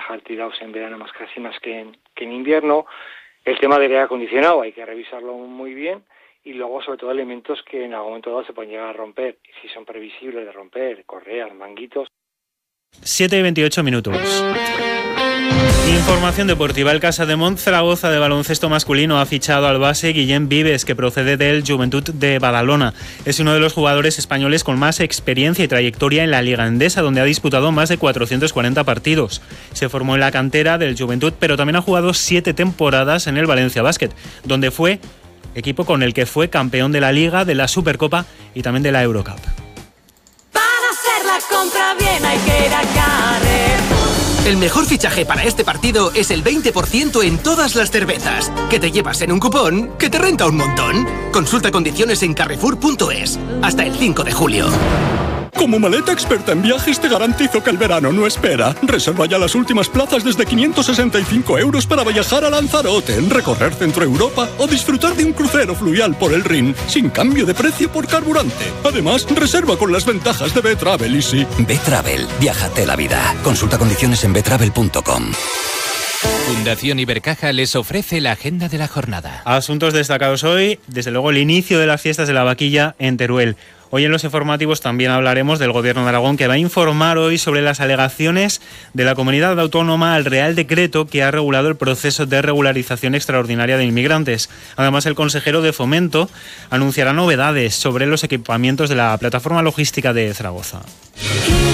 dejar tirados en verano más que en invierno. El tema del aire acondicionado hay que revisarlo muy bien, y luego sobre todo elementos que en algún momento dado se pueden llegar a romper, si son previsibles de romper, correas, manguitos. 7:28. Información deportiva. El Casademont Zaragoza de baloncesto masculino ha fichado al base Guillem Vives, que procede del Joventut de Badalona. Es uno de los jugadores españoles con más experiencia y trayectoria en la Liga Endesa, donde ha disputado más de 440 partidos. Se formó en la cantera del Joventut, pero también ha jugado 7 temporadas en el Valencia Basket, donde fue equipo con el que fue campeón de la Liga, de la Supercopa y también de la Eurocup. Para hacer la compra bien hay que ir a Carrefour. El mejor fichaje para este partido es el 20% en todas las cervezas, que te llevas en un cupón que te renta un montón. Consulta condiciones en carrefour.es. Hasta el 5 de julio. Como maleta experta en viajes te garantizo que el verano no espera. Reserva ya las últimas plazas desde 565 € para viajar a Lanzarote, recorrer Centro Europa o disfrutar de un crucero fluvial por el Rin, sin cambio de precio por carburante. Además, reserva con las ventajas de B-Travel Easy. B-Travel, viájate la vida. Consulta condiciones en betravel.com. Fundación Ibercaja les ofrece la agenda de la jornada. Asuntos destacados hoy, desde luego el inicio de las fiestas de la vaquilla en Teruel. Hoy en los informativos también hablaremos del Gobierno de Aragón, que va a informar hoy sobre las alegaciones de la comunidad autónoma al Real Decreto que ha regulado el proceso de regularización extraordinaria de inmigrantes. Además, el consejero de Fomento anunciará novedades sobre los equipamientos de la plataforma logística de Zaragoza.